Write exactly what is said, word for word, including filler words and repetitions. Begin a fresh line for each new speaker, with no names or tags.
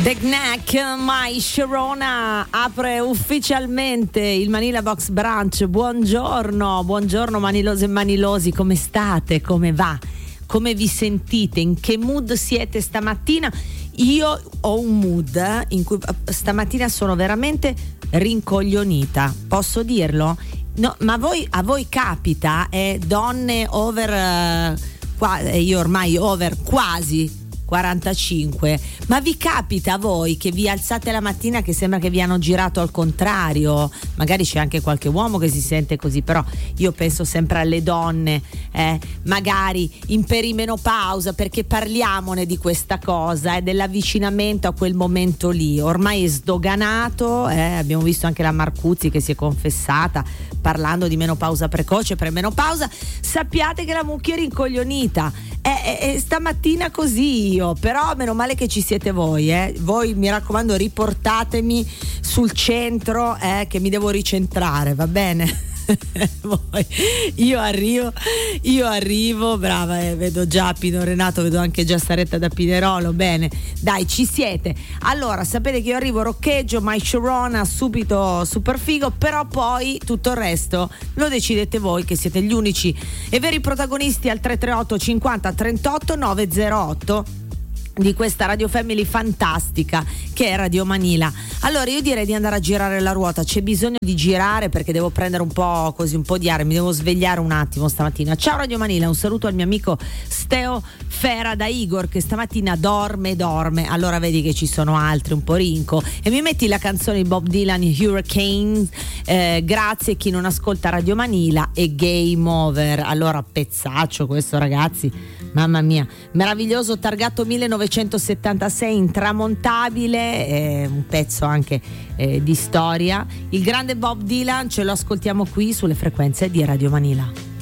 The Knack, My Sharona apre ufficialmente il Manila Box Brunch. Buongiorno, buongiorno Manilosi e Manilosi, come state? Come va? Come vi sentite? In che mood siete stamattina? Io ho un mood in cui stamattina sono veramente rincoglionita, posso dirlo? No, ma voi, a voi capita, eh, donne over, eh, qua, io ormai over quasi quarantacinque, ma vi capita a voi che vi alzate la mattina che sembra che vi hanno girato al contrario? Magari c'è anche qualche uomo che si sente così, però io penso sempre alle donne, eh, magari in perimenopausa, perché parliamone di questa cosa, eh, dell'avvicinamento a quel momento lì, ormai è sdoganato, eh, abbiamo visto anche la Marcuzzi che si è confessata parlando di menopausa precoce, premenopausa. Sappiate che la mucchia è rincoglionita, e eh, eh, stamattina così io, però meno male che ci siete voi, eh. Voi mi raccomando riportatemi sul centro, eh, che mi devo ricentrare, va bene? io arrivo io arrivo brava, eh, vedo già Pino Renato, vedo anche già Staretta da Pinerolo. Bene, dai, ci siete. Allora sapete che io arrivo, roccheggio My Sharona, subito super figo, però poi tutto il resto lo decidete voi, che siete gli unici e veri protagonisti al tre tre otto cinquanta trentotto novecentotto di questa Radio Family fantastica che è Radio Manila. Allora io direi di andare a girare la ruota, c'è bisogno di girare perché devo prendere un po' così un po' di aria, mi devo svegliare un attimo stamattina. Ciao Radio Manila, un saluto al mio amico Steo Fera da Igor che stamattina dorme dorme. Allora vedi che ci sono altri un po' rinco e mi metti la canzone di Bob Dylan Hurricane, eh, grazie. Chi non ascolta Radio Manila e Game Over. Allora pezzaccio questo, ragazzi, mamma mia, meraviglioso, targato millenovecentosettantasei, intramontabile, eh, un pezzo anche eh, di storia. Il grande Bob Dylan ce lo ascoltiamo qui sulle frequenze di Radio Manila.